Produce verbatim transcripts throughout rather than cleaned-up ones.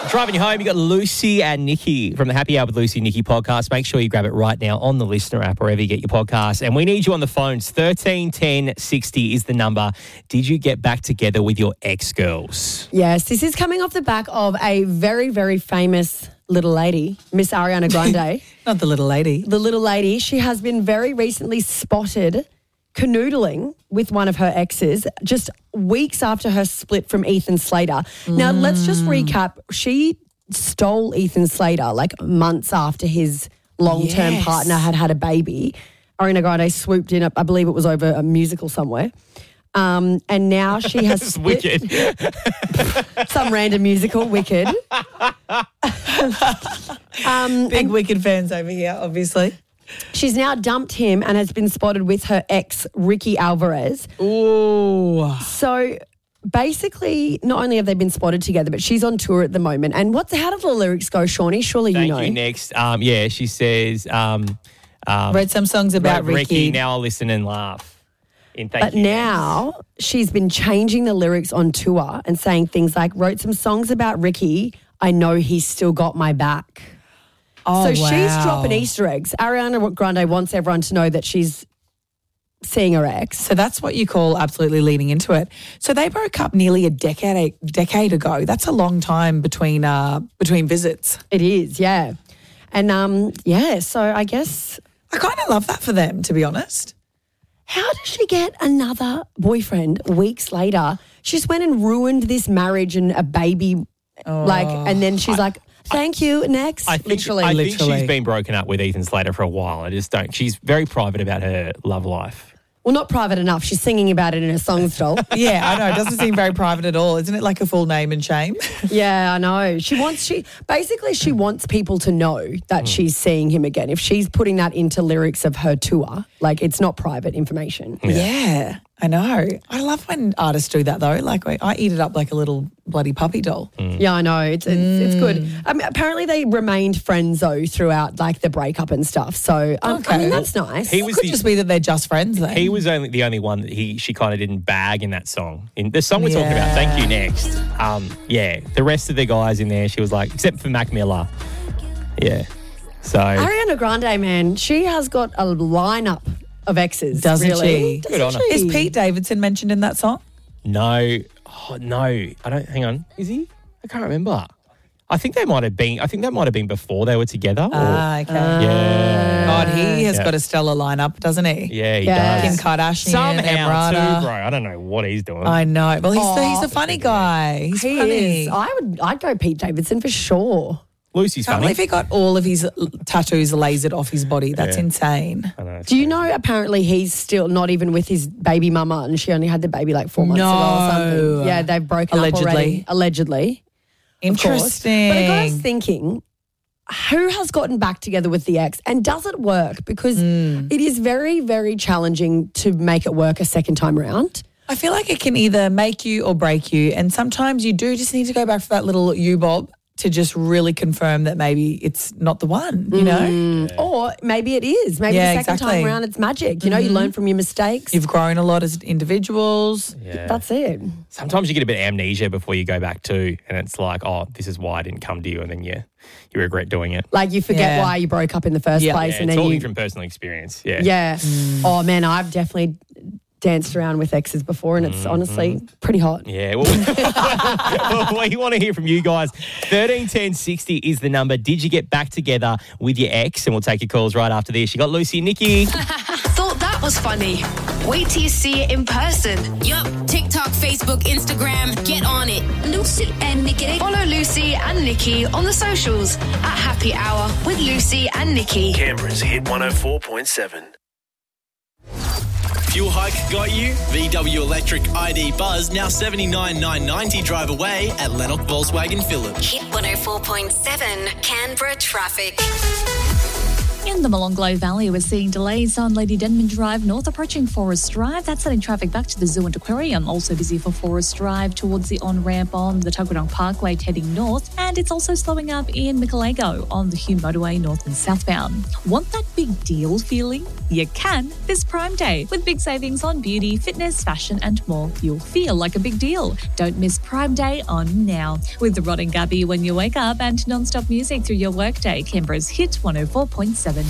Driving you home, you got Lucy and Nikki from the Happy Hour with Lucy and Nikki podcast. Make sure you grab it right now on the Listener app, wherever you get your podcast. And we need you on the phones. thirteen ten sixty is the number. Did you get back together with your ex-girls? Yes, this is coming off the back of a very, very famous little lady, Miss Ariana Grande. Not the little lady. The little lady. She has been very recently spotted canoodling with one of her exes just weeks after her split from Ethan Slater. Now, mm. let's just recap. She stole Ethan Slater like months after his long-term yes. partner had had a baby. Ariana Grande swooped in, I believe it was over a musical somewhere. Um, and now she has split. Wicked. Some random musical, Wicked. um, Big Wicked fans over here, obviously. She's now dumped him and has been spotted with her ex, Ricky Alvarez. Ooh. So basically, not only have they been spotted together, but she's on tour at the moment. And what's how do the lyrics go, Shawnee? Surely Thank you know. you. Next. Um, yeah, she says... Um, um, Wrote some songs about Ricky. Ricky. Now I'll listen and laugh. In thank but you, now next. she's been changing the lyrics on tour and saying things like, wrote some songs about Ricky. I know he's still got my back. Oh, so wow. she's dropping Easter eggs. Ariana Grande wants everyone to know that she's seeing her ex. So that's what you call absolutely leaning into it. So they broke up nearly a decade decade ago. That's a long time between uh, between visits. It is, yeah. And, um, yeah, so I guess... I kind of love that for them, to be honest. How does she get another boyfriend weeks later? She just went and ruined this marriage and a baby, oh. like, and then she's I, like... Thank you. Next, I think, literally, I literally. think she's been broken up with Ethan Slater for a while. I just don't. She's very private about her love life. Well, not private enough. She's singing about it in her songs, doll. Yeah, I know. It doesn't seem very private at all. Isn't it like a full name and shame? Yeah, I know. She wants. She basically she wants people to know that mm. she's seeing him again. If she's putting that into lyrics of her tour, like it's not private information. Yeah, yeah I know. I love when artists do that though. Like I eat it up like a little bloody puppy doll. Mm. Yeah, I know. It's it's, mm. it's good. I mean, apparently they remained friends though throughout like the breakup and stuff. So um, okay. I mean that's nice. He was it could the, just be that they're just friends then. He was only the only one that he she kind of didn't bag in that song. In the song we're yeah. talking about, Thank You Next. Um, yeah, the rest of the guys in there, she was like, except for Mac Miller. Yeah. So Ariana Grande, man, she has got a lineup of exes, doesn't really. she? Doesn't Good on her. Is Pete Davidson mentioned in that song? No, oh, no, I don't. Hang on, is he? I can't remember. I think they might have been. I think that might have been before they were together. Or, ah, okay. Uh, yeah. God, he has yeah. got a stellar lineup, doesn't he? Yeah, he yes. does. Kim Kardashian, somehow Emrata. too, bro. I don't know what he's doing. I know. Well, he's oh, he's a funny guy. He's he funny. is. I would. I'd go Pete Davidson for sure. Lucy's I can't funny. believe he got all of his tattoos lasered off his body. That's Yeah. insane. I know, Do you funny. know apparently he's still not even with his baby mama and she only had the baby like four months No. ago or something? Yeah, they've broken Allegedly. up already. Allegedly. Interesting. But I got us thinking, who has gotten back together with the ex and does it work? Because mm. it is very, very challenging to make it work a second time around. I feel like it can either make you or break you. And sometimes you do just need to go back for that little U-bob to just really confirm that maybe it's not the one, you know? Mm. Or maybe it is. Maybe Yeah, the second exactly. time around it's magic. You know, Mm-hmm. you learn from your mistakes. You've grown a lot as individuals. Yeah. That's it. Sometimes you get a bit of amnesia before you go back too, and it's like, oh, this is why I didn't come to you, and then you you regret doing it. Like you forget Yeah. why you broke up in the first Yeah. place. Yeah, and it's then talking you, from personal experience. Yeah. Yeah. Mm. Oh, man, I've definitely danced around with exes before and it's Mm-hmm. honestly pretty hot. Yeah, well, well, we want to hear from you guys. thirteen ten sixty is the number. Did you get back together with your ex? And we'll take your calls right after this. You got Lucy and Nikki. Thought that was funny. Wait till you see it in person. Yup, TikTok, Facebook, Instagram, get on it. Lucy and Nikki. Follow Lucy and Nikki on the socials at Happy Hour with Lucy and Nikki. Canberra's Hit one oh four point seven. Fuel hike got you? V W Electric I D Buzz now seventy-nine thousand nine hundred ninety drive away at Lennox Volkswagen Phillip. Hit one oh four point seven, Canberra traffic. In the Molonglo Valley, we're seeing delays on Lady Denman Drive north approaching Forest Drive. That's sending traffic back to the Zoo and Aquarium. Also busy for Forest Drive towards the on-ramp on the Tuggeranong Parkway heading north. And it's also slowing up in Michelego on the Hume Motorway north and southbound. Want that big deal feeling? You can this Prime Day. With big savings on beauty, fitness, fashion and more, you'll feel like a big deal. Don't miss Prime Day on now. With the Rod and Gabby when you wake up and non-stop music through your workday. Canberra's Hit one oh four point seven.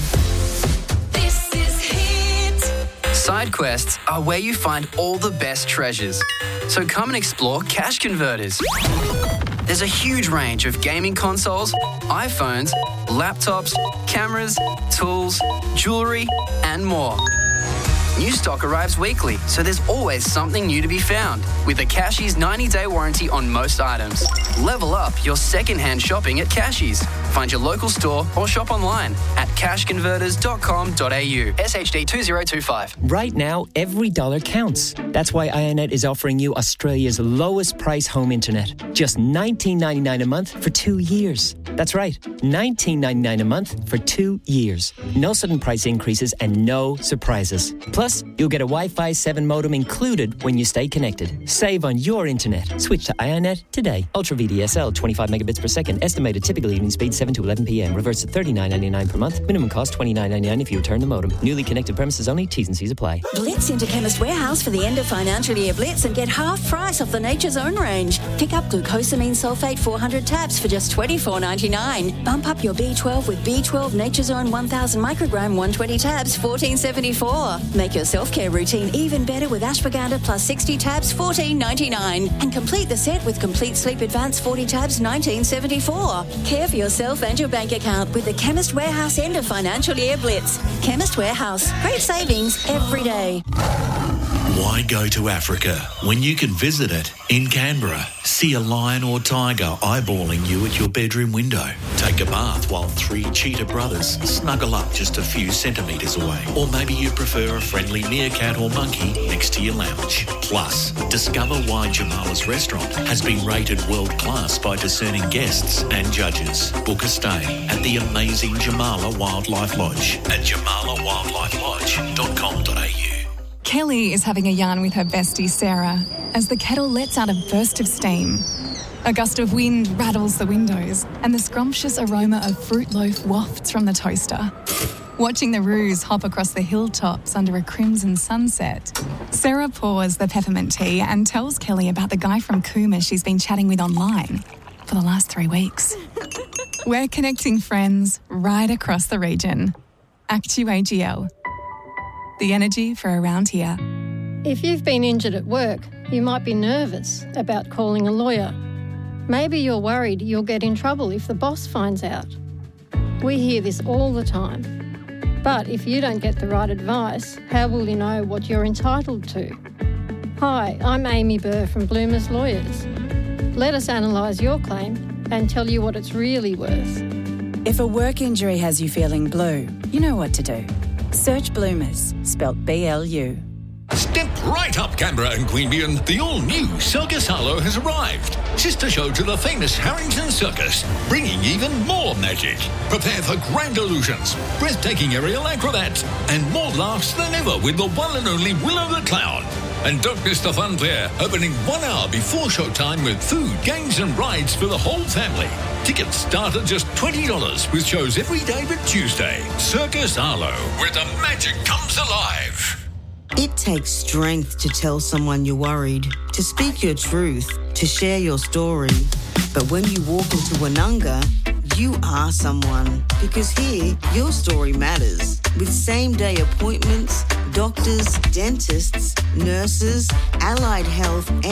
This is Hit. Side quests are where you find all the best treasures. So come and explore Cash Converters. There's a huge range of gaming consoles, iPhones, laptops, cameras, tools, jewellery, and more. New stock arrives weekly, so there's always something new to be found. With a Cashies ninety-day warranty on most items. Level up your second-hand shopping at Cashies. Find your local store or shop online at cash converters dot com dot a u. S H D two zero two five. Right now, every dollar counts. That's why Ionet is offering you Australia's lowest price home internet. Just nineteen ninety-nine a month for two years. That's right, nineteen ninety-nine a month for two years. No sudden price increases and no surprises. Plus, you'll get a Wi-Fi seven modem included when you stay connected. Save on your internet. Switch to Ionet today. Ultra V D S L, twenty-five megabits per second. Estimated typical evening speed seven to eleven p.m. Reverse to thirty-nine ninety-nine per month. Minimum cost twenty-nine ninety-nine if you return the modem. Newly connected premises only. T's and C's apply. Blitz into Chemist Warehouse for the end of financial year blitz and get half price off the Nature's Own range. Pick up glucosamine sulfate four hundred tabs for just twenty-four ninety-nine. Bump up your B twelve with B twelve Nature's Own one thousand microgram one hundred twenty tabs, fourteen seventy-four. Make your self-care routine even better with ashwagandha plus sixty tabs, fourteen ninety-nine. And complete the set with Complete Sleep Advanced forty tabs, nineteen seventy-four. Care for yourself and your bank account with the Chemist Warehouse end of financial year blitz. Chemist Warehouse. Great savings every day. Why go to Africa when you can visit it in Canberra? See a lion or tiger eyeballing you at your bedroom window. Take a bath while three cheetah brothers snuggle up just a few centimetres away. Or maybe you prefer a friendly meerkat or monkey next to your lounge. Plus, discover why Jamala's restaurant has been rated world class by discerning guests and judges. Book a stay at the amazing Jamala Wildlife Lodge at jamala wildlife lodge dot com dot a u. Kelly is having a yarn with her bestie Sarah as the kettle lets out a burst of steam. A gust of wind rattles the windows and the scrumptious aroma of fruit loaf wafts from the toaster. Watching the roos hop across the hilltops under a crimson sunset, Sarah pours the peppermint tea and tells Kelly about the guy from Cooma she's been chatting with online for the last three weeks. We're connecting friends right across the region. Actu A G L. The energy for around here. If you've been injured at work, you might be nervous about calling a lawyer. Maybe you're worried you'll get in trouble if the boss finds out. We hear this all the time. But if you don't get the right advice, how will you know what you're entitled to? Hi, I'm Amy Burr from Bloomers Lawyers. Let us analyse your claim and tell you what it's really worth. If a work injury has you feeling blue, you know what to do. Search Bloomers, spelt B L U. Step right up, Canberra and Queanbeyan. The all-new Circus Harlow has arrived. Sister show to the famous Harrington Circus, bringing even more magic. Prepare for grand illusions, breathtaking aerial acrobats, and more laughs than ever with the one and only Willow the Clown. And don't miss the fun fair, opening one hour before showtime with food, games and rides for the whole family. Tickets start at just twenty dollars with shows every day but Tuesday. Circus Harlow, where the magic comes alive. It takes strength to tell someone you're worried, to speak your truth, to share your story. But when you walk into Wananga, you are someone. Because here, your story matters. With same-day appointments, doctors, dentists, nurses, allied health, and